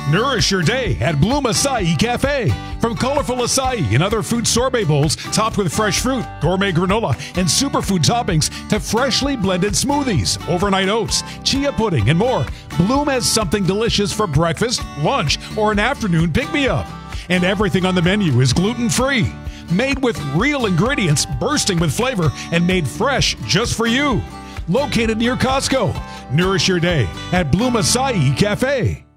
Nourish your day at Bloom Acai Cafe. From colorful acai and other fruit sorbet bowls topped with fresh fruit, gourmet granola, and superfood toppings to freshly blended smoothies, overnight oats, chia pudding, and more, Bloom has something delicious for breakfast, lunch, or an afternoon pick-me-up. And everything on the menu is gluten-free. Made with real ingredients, bursting with flavor, and made fresh just for you. Located near Costco. Nourish your day at Bloom Acai Cafe.